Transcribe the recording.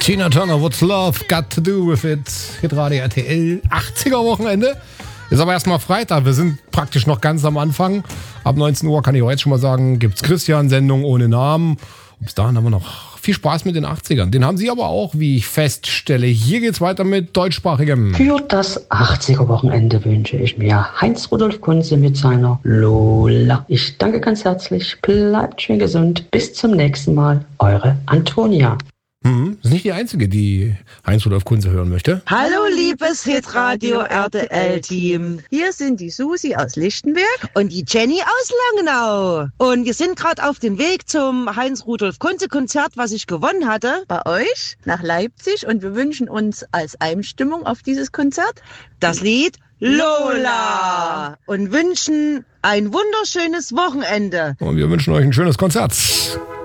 Tina Turner, What's Love Got to Do with It? Hitradio RTL, 80er Wochenende. Ist aber erstmal Freitag, wir sind praktisch noch ganz am Anfang. Ab 19 Uhr kann ich heute schon mal sagen, gibt's Christian-Sendung ohne Namen. Und bis dahin haben wir noch viel Spaß mit den 80ern. Den haben Sie aber auch, wie ich feststelle. Hier geht's weiter mit deutschsprachigem. Für das 80er-Wochenende wünsche ich mir Heinz-Rudolf Kunze mit seiner Lola. Ich danke ganz herzlich, bleibt schön gesund, bis zum nächsten Mal, eure Antonia. Ist nicht die Einzige, die Heinz-Rudolf Kunze hören möchte. Hallo liebes Hitradio RTL-Team. Hier sind die Susi aus Lichtenberg und die Jenny aus Langenau. Und wir sind gerade auf dem Weg zum Heinz-Rudolf Kunze-Konzert, was ich gewonnen hatte, bei euch nach Leipzig. Und wir wünschen uns als Einstimmung auf dieses Konzert das Lied Lola und wünschen ein wunderschönes Wochenende. Und wir wünschen euch ein schönes Konzert.